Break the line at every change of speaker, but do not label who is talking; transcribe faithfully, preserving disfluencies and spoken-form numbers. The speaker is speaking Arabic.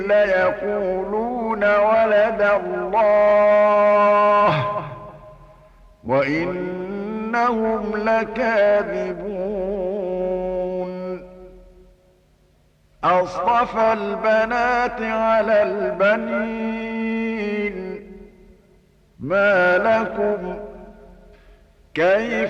ليقولون ولد الله وإنهم لكاذبون أصطفى البنات على البنين ما لكم كيف